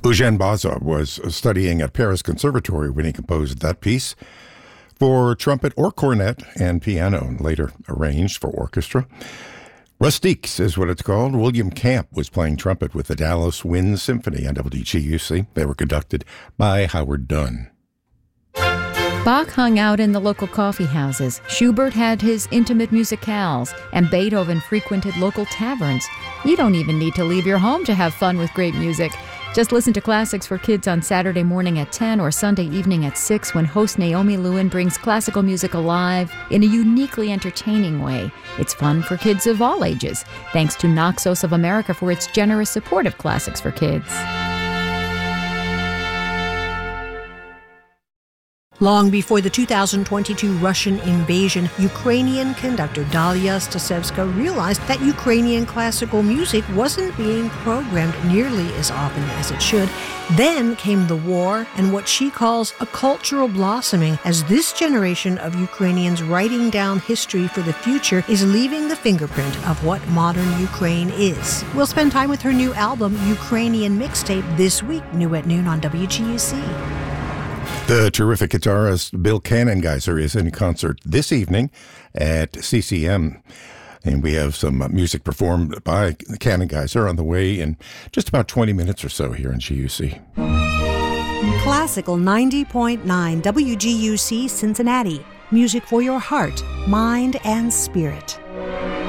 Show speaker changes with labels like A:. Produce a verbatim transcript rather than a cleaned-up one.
A: Eugène Bazin was studying at Paris Conservatory when he composed that piece for trumpet or cornet and piano, and later arranged for orchestra. Rustiques is what it's called. William Camp was playing trumpet with the Dallas Wind Symphony on W G U C. They were conducted by Howard Dunn.
B: Bach hung out in the local coffee houses. Schubert had his intimate musicales, and Beethoven frequented local taverns. You don't even need to leave your home to have fun with great music. Just listen to Classics for Kids on Saturday morning at ten or Sunday evening at six when host Naomi Lewin brings classical music alive in a uniquely entertaining way. It's fun for kids of all ages, thanks to Naxos of America for its generous support of Classics for Kids.
C: Long before the two thousand twenty-two Russian invasion, Ukrainian conductor Dalia Stasevska realized that Ukrainian classical music wasn't being programmed nearly as often as it should. Then came the war and what she calls a cultural blossoming, as this generation of Ukrainians writing down history for the future is leaving the fingerprint of what modern Ukraine is. We'll spend time with her new album, Ukrainian Mixtape, this week, new at noon on W G U C.
A: The terrific guitarist Bill Cannongeiser is in concert this evening at C C M. And we have some music performed by Cannongeiser on the way in just about twenty minutes or so here in G U C.
C: Classical ninety point nine W G U C Cincinnati. Music for your heart, mind, and spirit.